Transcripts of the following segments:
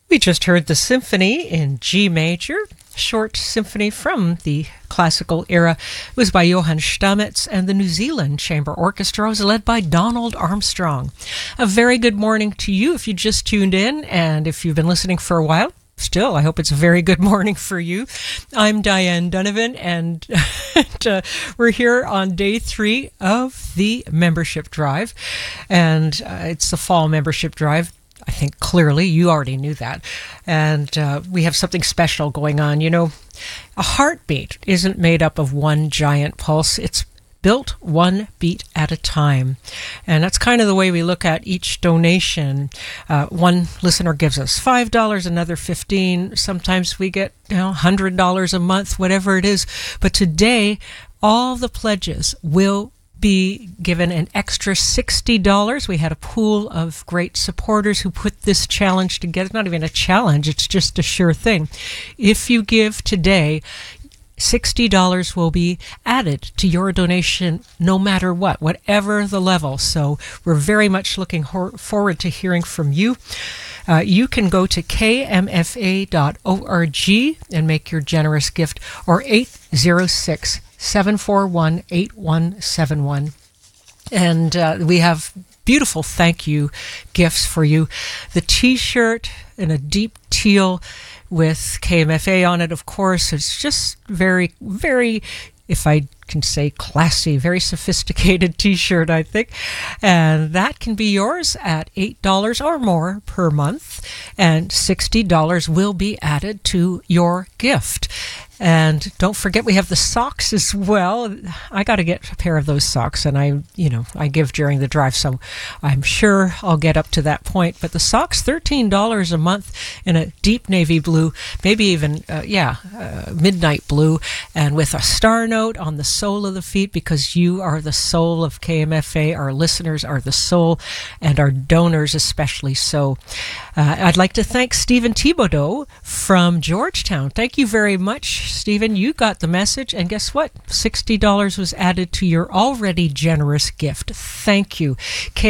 We just heard the symphony in G major, short symphony from the classical era. It was by Johann Stamitz, and the New Zealand Chamber Orchestra was led by Donald Armstrong. A very good morning to you if you just tuned in, and if you've been listening for a while, still, I hope it's a very good morning for you. I'm Diane Donovan, and we're here on day 3 of the membership drive, and it's the fall membership drive. I think clearly you already knew that. And we have something special going on. You know, a heartbeat isn't made up of one giant pulse. It's built one beat at a time. And that's kind of the way we look at each donation. One listener gives us $5, another $15. Sometimes we get, $100 a month, whatever it is. But today, all the pledges will be given an extra $60. We had a pool of great supporters who put this challenge together. It's not even a challenge, it's just a sure thing. If you give today, $60 will be added to your donation no matter what, whatever the level. So we're very much looking forward to hearing from you. You can go to kmfa.org and make your generous gift, or 806-741-8171. And we have beautiful thank you gifts for you. The t-shirt in a deep teal with KMFA on it, of course. It's just very, very, if I can say classy, very sophisticated t-shirt, I think. And that can be yours at $8 or more per month. And $60 will be added to your gift. And don't forget, we have the socks as well. I got to get a pair of those socks, and I give during the drive, so I'm sure I'll get up to that point. But the socks, $13 a month in a deep navy blue, maybe even, midnight blue, and with a star note on the sole of the feet, because you are the soul of KMFA. Our listeners are the soul, and our donors especially so. I'd like to thank Stephen Thibodeau from Georgetown. Thank you very much, Stephen. You got the message, and guess what? $60 was added to your already generous gift. Thank you.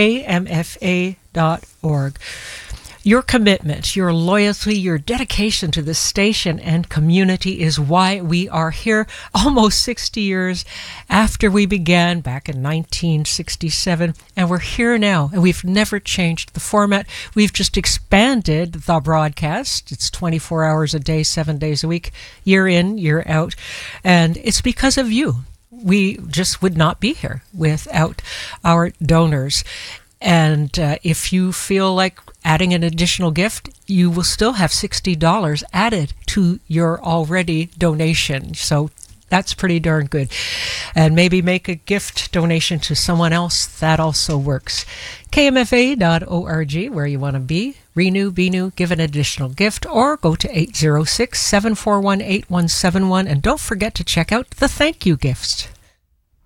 KMFA.org. Your commitment, your loyalty, your dedication to the station and community is why we are here almost 60 years after we began back in 1967. And we're here now, and we've never changed the format. We've just expanded the broadcast. It's 24 hours a day, 7 days a week, year in, year out. And it's because of you. We just would not be here without our donors. And if you feel like adding an additional gift, you will still have $60 added to your already donation. So that's pretty darn good. And maybe make a gift donation to someone else. That also works. KMFA.org, where you want to be. Renew, be new, give an additional gift, or go to 806-741-8171. And don't forget to check out the thank you gifts.